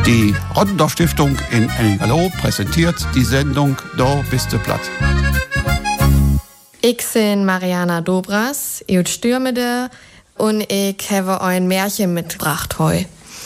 Die Rottendorf Stiftung in Ennigerloh präsentiert die Sendung Da bist du platt. Ich bin Mariana Dobras, ich stürmede und ich habe ein Märchen mitgebracht heu.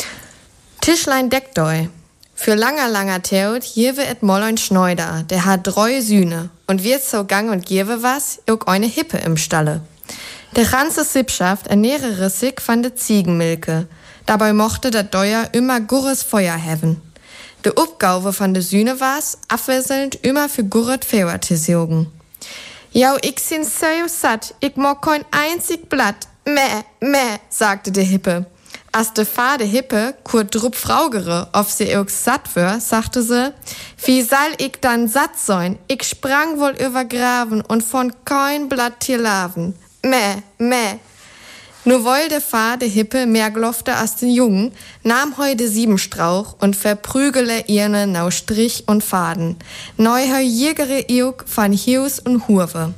Tischlein deckt euch. Für langer Teut jewe et moll ein Schneider, der hat 3 Sühne und wird so gang und jewe was, auch eine Hippe im Stalle. Der ganze Sippschaft ernähre sich von de Ziegenmilke. Dabei mochte dat Deuer immer gurres Feuer heven. De Uppgauwe von de Sühne war's, abwechselnd immer für gurret Feuer zu sorgen. Jau, ich sin so satt, ich mag kein einzig Blatt. Mäh, sagte de Hippe. Als de Fade Hippe kurt drup fraugere, ob sie auch satt wär, sagte sie, wie soll ich dann satt sein? Ich sprang wohl über Graven und von kein Blatt hier laven. Mäh. Nur woll de Fade Hippe mehr glofte als den Jungen, nahm heute 7 Strauch und verprügele ihne nau Strich und Faden. Neu heu jägere Iuk van Hius und Hurwe.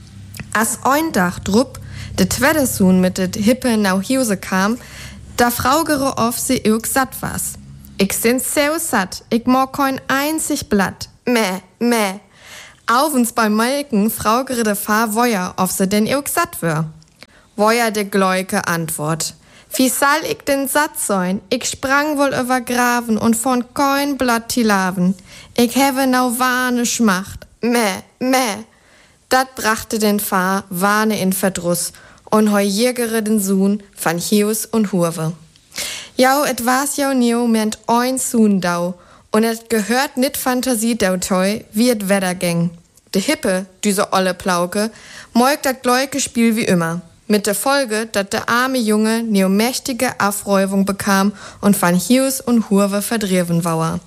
As ein Dach drup, de zweite Sohn mit de Hippe nau Hiuse kam, da fraugere auf sie Iuk satt was. Ich sin so satt, ich mag kein einzig Blatt. Mäh. Aufens beim Melken fraugere de Fahr woja, auf sie denn Iuk satt wär. Woja de Gleuke Antwort. Wie soll ich denn satt sein? Ich sprang wohl über Graven und von kein Blatt die laven. Ich habe nau Wahne schmacht. Mäh. Dat brachte den Fahr Wahne in Verdruss und heu jägere den Sohn van Hius und Hurwe. Jau, et was jau neo ment ein Sohn dau und et gehört nit Fantasie dau toi, wie et Wetter gäng. De Hippe, diese olle Plauke, moigt dat Gleuke Spiel wie immer. Mit der Folge, dass der arme Junge neo mächtige Afräuvung bekam und van Hius und Hurwe verdreven wauer.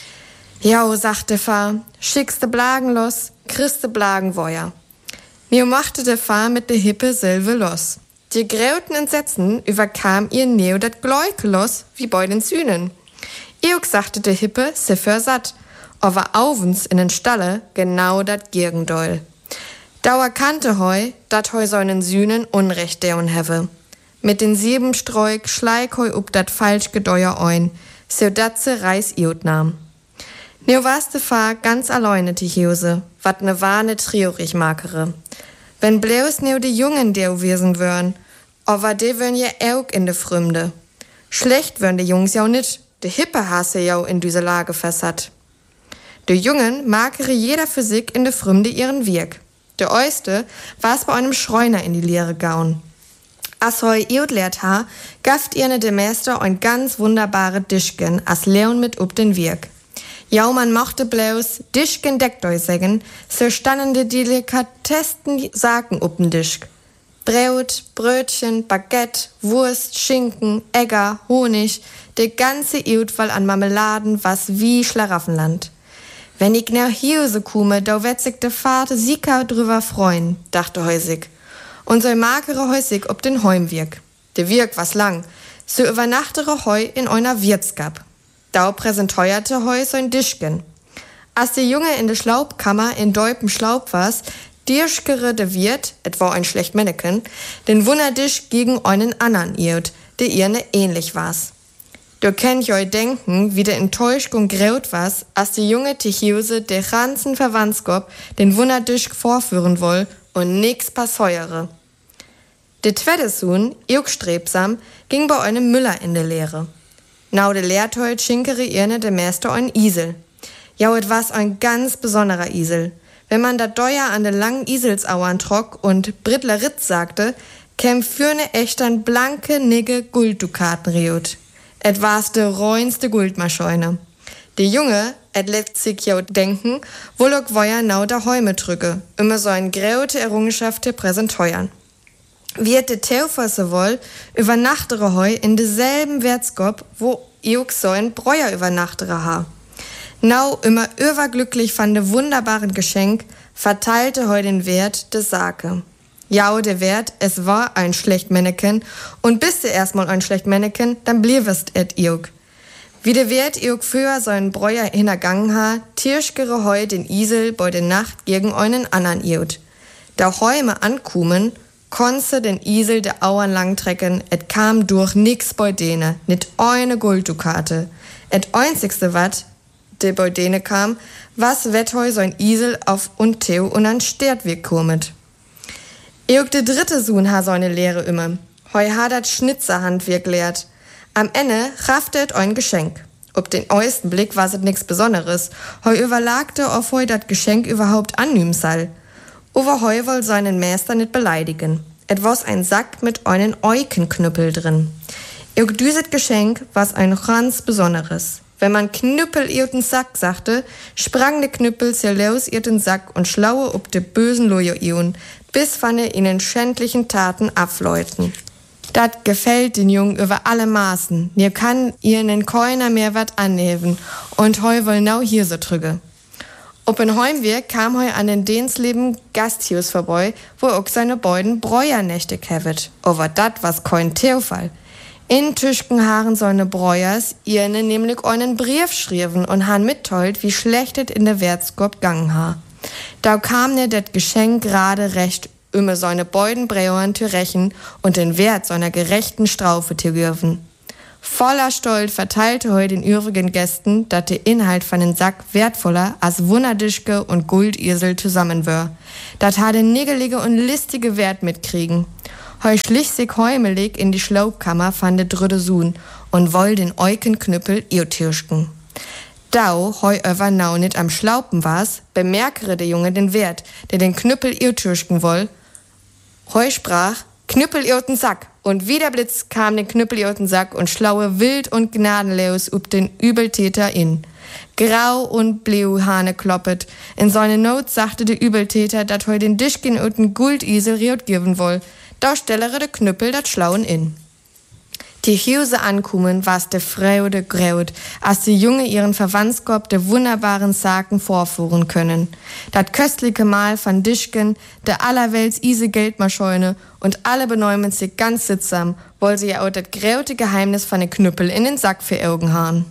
Jau, sagte Fahr, schickste Blagen los, christe Blagen woja. Neo machte der Fahr mit der Hippe Silve los. Die gräuten Entsetzen überkam ihr Neo dat Gleuke los, wie bei den Sühnen. Euk sagte der Hippe, se für satt, aber aufens in den Stalle genau dat Girgendeul. Dauer kannte heu, dat heu seinen Sühnen Unrecht deun hewe. Mit den 7 Streuk schleik heu up dat falsch Gedeuer ein, so dat se Reis iut nahm. Neo war's de Fahr ganz alleine die Hiuse, wat ne Wahne triorig makere. Wenn bleus neo de Jungen deu wiesen wörn, aber de wörn je euk in de Frümde. Schlecht wörn de Jungs jau nit, de Hippe hasse jau in düse Lage versatt. De Jungen makere jeder für sich in de Frümde ihren Wirk. Der Oiste war's bei einem Schreuner in die Lehre gaun. As heu iut lehrt ha, gaft ihne de Meister ein ganz wunderbare Dischken as Leon mit up den Wirk. Jau man mochte bloß Dischken deckt euch sägen, so standen de delikatesten Saken up'n Dischk. Braut, Brötchen, Baguette, Wurst, Schinken, Egger, Honig, de ganze Iutwall an Marmeladen was wie Schlaraffenland. Wenn ich nach Hiuse kume, da wird sich der Vater sicher drüber freuen, dachte Heusig. Und so makere Heusig ob den Heimwirk. Der Wirk was lang, so übernachtere Heu in einer Wirtsgab. Da präsenteuerte Heu so ein Dischken. Als der Junge in der Schlaubkammer in Deupen Schlaub was, dirschkere der Wirt, etwa ein schlecht Männeken, den Wunderdisch gegen einen andern irt, der ihne ähnlich war's. Du könnt euch denken, wie der Enttäuschung graut was, als die junge Tichiuse der ganzen Verwandtskop den Wunderdisch vorführen woll und nix passeuere. Der zweite Sohn, Iuk strebsam, ging bei einem Müller in der Lehre. Nau de Lehrteut schinkere ihne der Meister ein Isel. Jau, et was ein ganz besonderer Isel. Wenn man dat Deuer an de langen Iselsauern trock und Brittler Ritz sagte, käm fürne echtern blanke, nigge Gulddukaten riut. Et war's de reinste Guldmascheune. Die Junge, et lässt sich jau denken, wolok woja nau da Heume drücke, immer so ein graute Errungenschaft te präsenteuern. Wie et de Teufasse woll, übernachtere Heu in deselben Wertskop, wo Iuk so ein Breuer übernachtere ha. Nau immer überglücklich von de wunderbaren Geschenk, verteilte Heu den Wert de Sake. Ja, der Wert, es war ein schlecht Männeken, und bist du erstmal ein schlecht Männeken, dann bliebest et Iuk. Wie der Wert Iuk für seinen Breuer hintergangen ha, tirschgere Heu den Isel bei der Nacht gegen einen andern Iut. Da Heume ankumen, konntest den Isel de Auern lang trecken, et kam durch nix bei denen, nit eine Gulddukate. Et einzigste wat de bei denen kam, was wett heu so ein Isel auf und Theo und an Stertweg kommet. Eog de dritte Sohn ha so eine Lehre immer. Heu ha dat Schnitzerhandwerk lehrt. Am Ende raffte et ein Geschenk. Ob den ersten Blick was et nix Besonderes. Heu überlagte, ob heu dat Geschenk überhaupt annühmen soll. Over heu woll seinen Meister nicht beleidigen. Et was ein Sack mit einen Eukenknüppel drin. Ihr düset Geschenk was ein ganz Besonderes. Wenn man Knüppel ihr den Sack sagte, sprang de Knüppel sehr los ihr den Sack und schlaue ob de bösen Lojo ion, bis wanne ihnen schändlichen Taten ableuten. Dat gefällt den Jungen über alle Maßen. Ihr kann ihnen keiner mehr wat anheben und heu woll nau hier so trüge. Ob in Heimweg kam heu an den Densleben Gasthaus vorbei, wo auch seine beiden Bräuernächte kevet. Aber dat was kein Theofall. In Tüschkenhaaren seine Bräuers ihnen nämlich einen Brief schrieben und han mitteilt, wie schlecht et in der Wertskop gangen ha. Da kam ne det Geschenk gerade recht, seine beiden Bräuern zu rächen und den Wert seiner gerechten Straufe zu gürfen. Voller Stolz verteilte heu den übrigen Gästen, dat der Inhalt von den Sack wertvoller als Wunderdischke und Guldirsel zusammen wär. Dat ha den niggelige und listige Wert mitkriegen. Heu schlich sich heimelig in die Schlaubkammer von der dritte Sohn und woll den Eukenknüppel ihr Türschken. Dau heu över nau nit am Schlaupen war's, bemerkere der Junge den Wert, der den Knüppel ihr Türschken woll. Heu sprach, Knüppel ihr den Sack. Und wie der Blitz kam den Knüppel ihr den Sack und schlaue wild und gnadenlos ob den Übeltäter in. Grau und blau Hane kloppet. In seine Not sagte der Übeltäter, dat heu den Dischkin und den Guldisel riot geben woll. Da stellere de Knüppel dat Schlauen in. Die Huse ankommen, was de Freude graut, als die Junge ihren Verwandtskop de wunderbaren Saken vorfuhren können. Dat köstliche Mahl von Dischken, de allerwelts ise Geldmascheune und alle benäumen sich ganz sittsam, woll sie ja auch dat graute Geheimnis von de Knüppel in den Sack für Augen haben.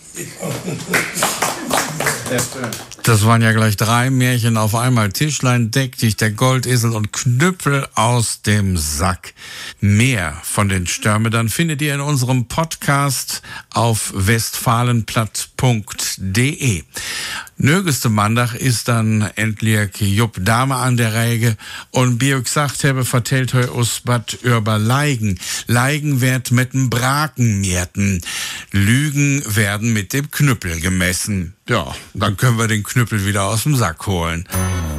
Das waren ja gleich 3 Märchen auf einmal. Tischlein, deck dich, der Goldesel und Knüppel aus dem Sack. Mehr von den Störmedern findet ihr in unserem Podcast auf westfalenplatt.de. Nögeste Mandach ist dann endlich Jupp Dame an der Reihe und wie ich gesagt habe, vertellt heu us bat über Leigen. Leigen wird mit dem Braken mierten. Lügen werden mit dem Knüppel gemessen. Ja, dann können wir den Knüppel wieder aus dem Sack holen.